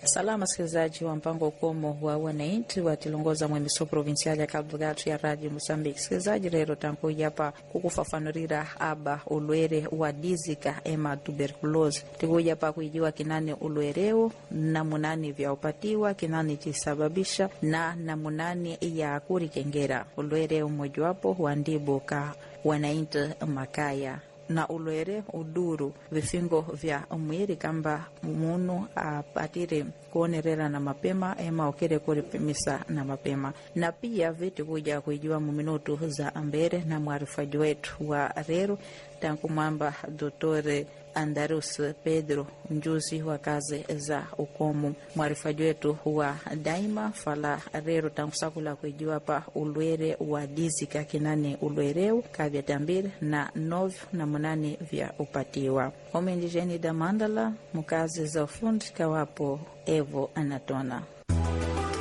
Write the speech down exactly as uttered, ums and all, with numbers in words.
Salama sikilizaji wa mpango ukomo wa wananchi wa Tilongoza mwemiso provincial ya Cabo Delgado ya Radio Moçambique. Sikilizaji lero tankuja hapa kukufafanurira aba ulwere wa dizika ema tuberculose. Tikuja hapa kuijua kinani ulwereo, namunani vya upatiwa, kinani chisababisha na namunani ya kurikengera. Ulwere umoja wapo wandibu ka wananchi makaya na ulwere uduru vifingo vya mwiri kamba munu apatire kuonerera na mapema ema okere kuripimisa na mapema. Na pia vitu kuja kujua muminutu za ambere na mwarifaji wetu wa rero tangu mwamba Dotore Andarus Pedro, mjuzi wa kazi za ukomu. Mwarifaji wetu wa daima fala rero tangu sakula kujua pa ulwere wa dizika kinani ulwereo kavya tambiri na novyo na munani vya upatiwa. Omendijeni da mandala mukazi za ufundi kawapo Evo Anatona.